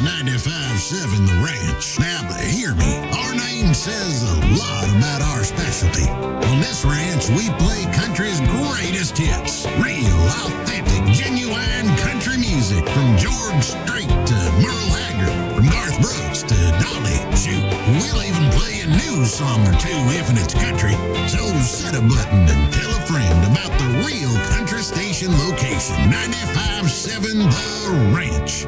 is 95.7 The Ranch. Now, but hear me. Our name says a lot about our specialty. On this ranch, we play country's greatest hits. Real, authentic, genuine country music. From George Strait to Merle Haggard. From Garth Brooks to Dolly. Shoot, we'll even play a new song or two if it's country. So set a button and tell a friend about the real country station location. 95.7 The Ranch.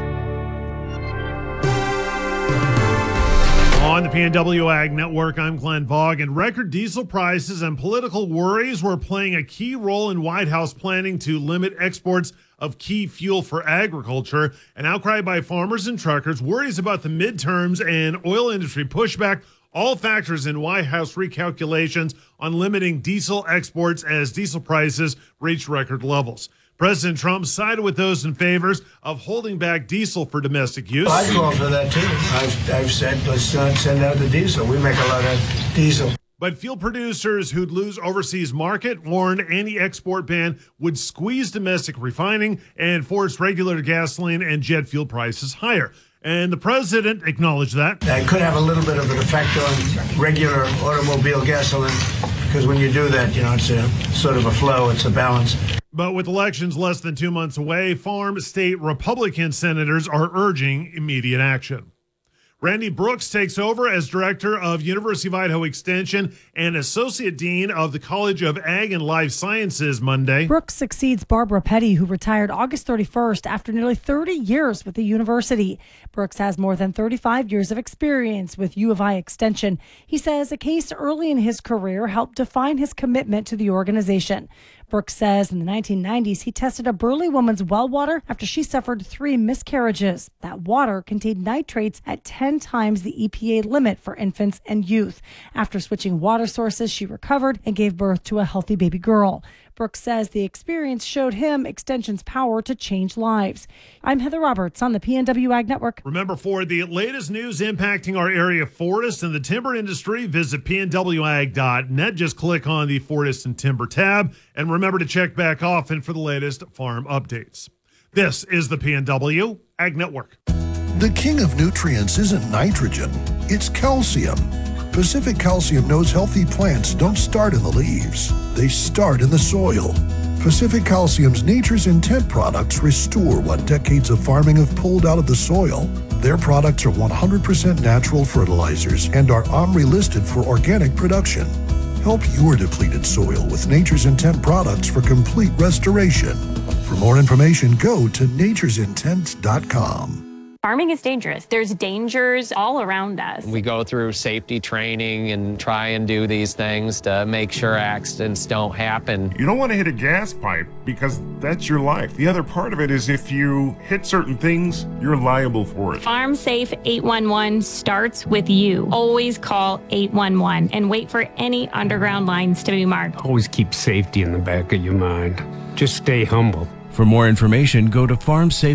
On the PNW Ag Network, I'm Glenn Vaughn, and record diesel prices and political worries were playing a key role in White House planning to limit exports of key fuel for agriculture. An outcry by farmers and truckers, worries about the midterms and oil industry pushback, all factors in White House recalculations on limiting diesel exports as diesel prices reach record levels. President Trump sided with those in favor of holding back diesel for domestic use. I called for that, too. I've said, let's not send out the diesel. We make a lot of diesel. But fuel producers who'd lose overseas market warned any export ban would squeeze domestic refining and force regular gasoline and jet fuel prices higher. And the president acknowledged that. That could have a little bit of an effect on regular automobile gasoline, because when you do that, it's a sort of a flow, it's a balance. But with elections less than 2 months away, farm state Republican senators are urging immediate action. Randy Brooks takes over as director of University of Idaho Extension and associate dean of the College of Ag and Life Sciences Monday. Brooks succeeds Barbara Petty, who retired August 31st after nearly 30 years with the university. Brooks has more than 35 years of experience with U of I Extension. He says a case early in his career helped define his commitment to the organization. Brooks says in the 1990s, he tested a Burley woman's well water after she suffered 3 miscarriages. That water contained nitrates at 10 times the EPA limit for infants and youth. After switching water sources, she recovered and gave birth to a healthy baby girl. Brooks says the experience showed him Extension's power to change lives. I'm Heather Roberts on the PNW Ag Network. Remember, for the latest news impacting our area forest and the timber industry, visit pnwag.net. Just click on the Forest and Timber tab. And remember to check back often for the latest farm updates. This is the PNW Ag Network. The king of nutrients isn't nitrogen, it's calcium. Pacific Calcium knows healthy plants don't start in the leaves. They start in the soil. Pacific Calcium's Nature's Intent products restore what decades of farming have pulled out of the soil. Their products are 100% natural fertilizers and are OMRI listed for organic production. Help your depleted soil with Nature's Intent products for complete restoration. For more information, go to naturesintent.com. Farming is dangerous. There's dangers all around us. We go through safety training and try and do these things to make sure accidents don't happen. You don't want to hit a gas pipe because that's your life. The other part of it is if you hit certain things, you're liable for it. Farm Safe 811 starts with you. Always call 811 and wait for any underground lines to be marked. Always keep safety in the back of your mind. Just stay humble. For more information, go to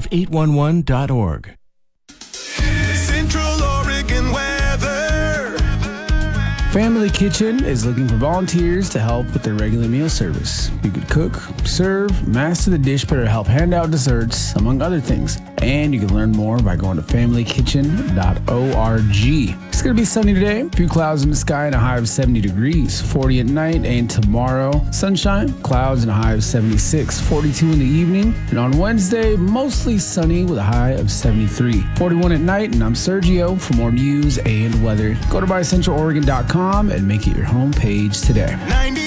farmsafe811.org. Family Kitchen is looking for volunteers to help with their regular meal service. You could cook, serve, master the dish prep, or help hand out desserts, among other things. And you can learn more by going to familykitchen.org. It's going to be sunny today. A few clouds in the sky and a high of 70 degrees. 40 at night, and tomorrow, sunshine, clouds and a high of 76. 42 in the evening. And on Wednesday, mostly sunny with a high of 73. 41 at night, and I'm Sergio. For more news and weather, go to BuyCentralOregon.com and make it your home page today. 90